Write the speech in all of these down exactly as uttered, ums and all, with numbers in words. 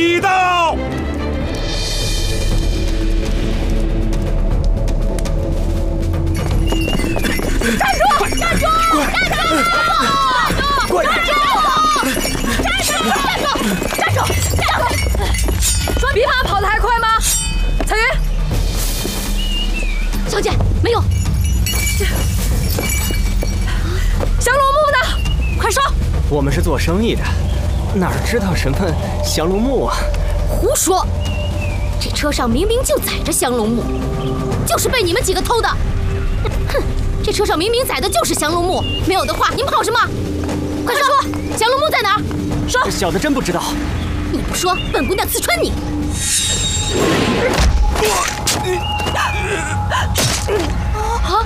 已到。 站住！站住！站住！ 快！ 站住！站住！站住！站住！说比马跑得还快吗？彩云，小姐，没有。降龙木呢？快说！ 我们是做生意的，哪知道什么降龙木啊？ 胡说！这车上明明就载着降龙木，就是被你们几个偷的。哼！这车上明明载的就是降龙木，没有的话，你们跑什么？快说，降龙木在哪儿？说！ 小的真不知道。 你不说，本姑娘刺穿你！啊！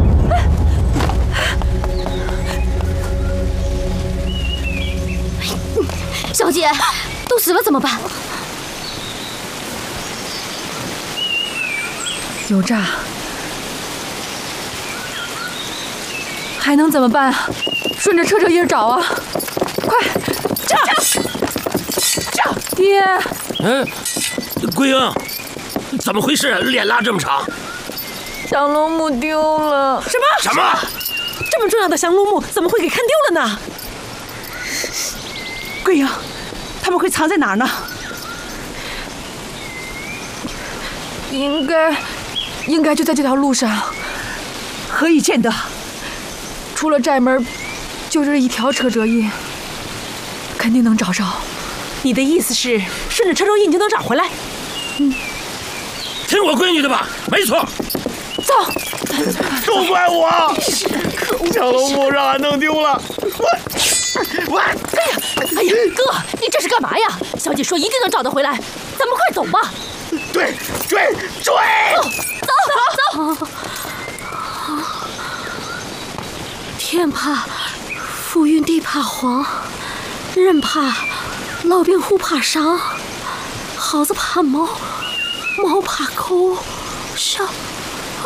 小姐，都死了怎么办？ 油炸。还能怎么办啊？顺着车车印找啊！快，炸！炸！爹！ 嗯，桂英，怎么回事？脸拉这么长？ 降龙木丢了！ 什么？ 什么？ 这么重要的降龙木怎么会给看丢了呢？桂英，他们会藏在哪儿呢？ 应该，应该就在这条路上。 何以见得？ 出了寨门，就这一条车辙印，肯定能找着。 你的意思是，顺着车轴印就能找回来？ 嗯， 听我闺女的吧，没错。 走。 都怪我，降龙木让俺弄丢了。我，我， 哎呀，哎呀，哥，你这是干嘛呀？小姐说一定能找得回来，咱们快走吧。 追，追，追！ 走，走，走。天怕浮云，地怕黄，人怕老兵，虎怕伤，耗子怕猫，猫怕狗，小